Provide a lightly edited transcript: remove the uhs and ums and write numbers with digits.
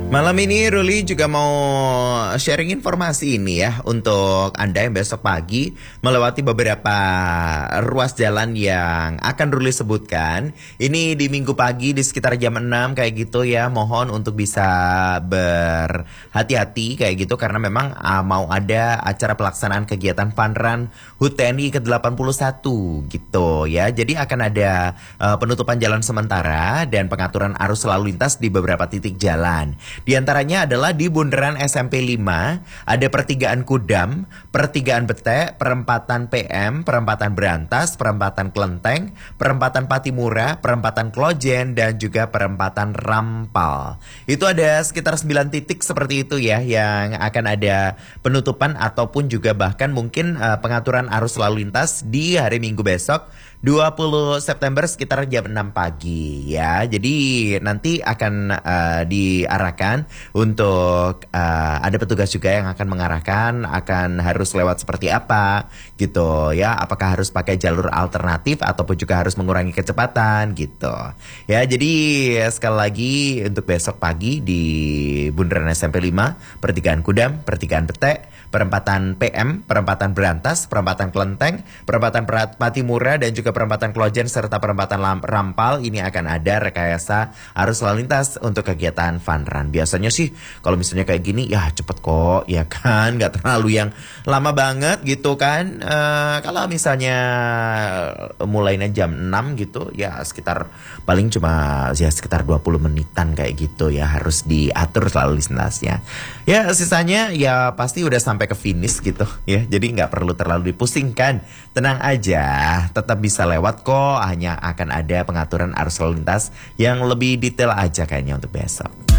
Malam ini Ruli juga mau sharing informasi ini ya untuk Anda yang besok pagi melewati beberapa ruas jalan yang akan Ruli sebutkan. Ini di minggu pagi di sekitar jam 6 kayak gitu ya. Mohon untuk bisa berhati-hati kayak gitu karena memang mau ada acara pelaksanaan kegiatan Fun Run HUT TNI ke-81 gitu ya. Jadi akan ada penutupan jalan sementara dan pengaturan arus lalu lintas di beberapa titik jalan. Di antaranya adalah di Bundaran SMP 5, ada pertigaan Kudam, pertigaan Betek, perempatan PM, perempatan Berantas, perempatan Kelenteng, perempatan Patimura, perempatan Klojen, dan juga perempatan Rampal. Itu ada sekitar 9 titik seperti itu ya, yang akan ada penutupan ataupun juga bahkan mungkin pengaturan arus lalu lintas di hari Minggu besok, 20 September sekitar jam 6 pagi ya. Jadi nanti akan diarahkan untuk ada petugas juga yang akan mengarahkan akan harus lewat seperti apa gitu ya. Apakah harus pakai jalur alternatif ataupun juga harus mengurangi kecepatan gitu. Ya, jadi sekali lagi untuk besok pagi di Bundaran SMP 5, pertigaan Kudam, pertigaan Betek, perempatan PM, perempatan Berantas, perempatan Kelenteng, perempatan Patimura dan juga perempatan Klojen serta perempatan Rampal ini akan ada rekayasa arus lalu lintas untuk kegiatan Fun Run. Biasanya sih kalau misalnya kayak gini ya cepet kok ya kan, nggak terlalu yang lama banget gitu kan. Kalau misalnya mulainya jam 6 gitu ya sekitar paling cuma ya sekitar 20 menitan kayak gitu ya, harus diatur lalu lintasnya. Ya sisanya ya pasti udah sampai ke finish gitu ya, jadi nggak perlu terlalu dipusingkan. Tenang aja, tetap bisa lewat kok, hanya akan ada pengaturan arus lalu lintas yang lebih detail aja kayaknya untuk besok.